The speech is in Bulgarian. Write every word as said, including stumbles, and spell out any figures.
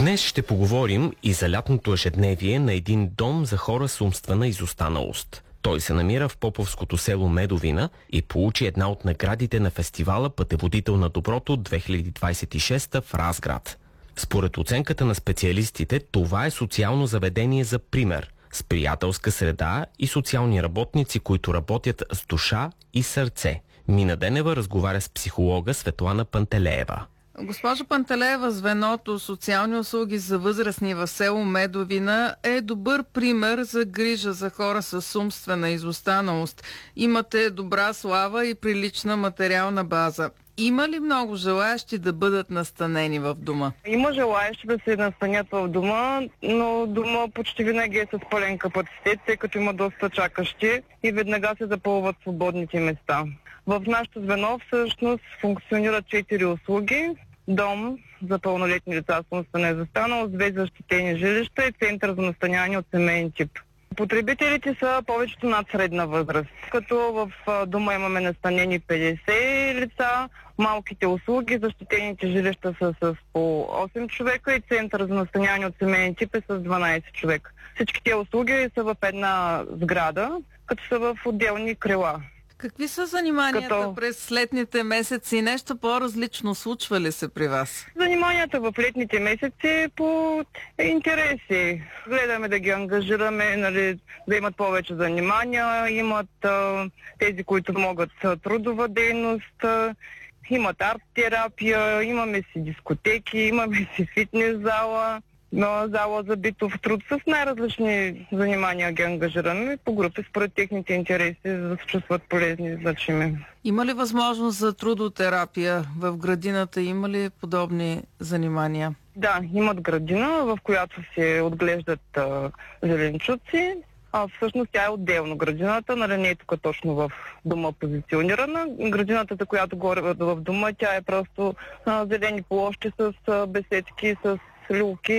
Днес ще поговорим и за лятното ежедневие на един дом за хора с умствена изостаналост. Той се намира в поповското село Медовина и получи една от наградите на фестивала Пътеводител на доброто две хиляди двадесет и шеста в Разград. Според оценката на специалистите, това е социално заведение за пример, с приятелска среда и социални работници, които работят с душа и сърце. Мина Денева разговаря с психолога Светлана Пантелеева. Госпожо Пантелеева, звеното социални услуги за възрастни в село Медовина е добър пример за грижа за хора с умствена изостаналост. Имате добра слава и прилична материална база. Има ли много желаящи да бъдат настанени в дома? Има желаящи да се настанят в дома, но дома почти винаги е с пълен капацитет, тъй като има доста чакащи и веднага се запълват свободните места. В нашето звено всъщност функционират четири услуги: дом за пълнолетни лица с умствена изостаналост, две защитени жилища и център за настаняване от семейен тип. Потребителите са повечето над средна възраст, като в дома имаме настанени петдесет лица, малките услуги, защитените жилища са с по осем човека и център за настаняване от семейен тип е с дванадесет човека. Всички тези услуги са в една сграда, като са в отделни крила. Какви са заниманията Като... през летните месеци? Нещо по-различно случва ли се при вас? Заниманията в летните месеци по интереси. Гледаме да ги ангажираме, нали, да имат повече занимания, имат а, тези, които могат трудова дейност, а, имат арт-терапия, имаме си дискотеки, имаме си фитнес зала, на зала за битов труд. С най-различни занимания ги ангажираме по групи според техните интереси, за да се чувстват полезни и значими. Има ли възможност за трудотерапия в градината? Има ли подобни занимания? Да, имат градина, в която се отглеждат а, зеленчуци. А всъщност тя е отделно градината, нали не е тук точно в дома позиционирана. Градината, за която горе в дома, тя е просто а, зелени площи с а, беседки, с люлки.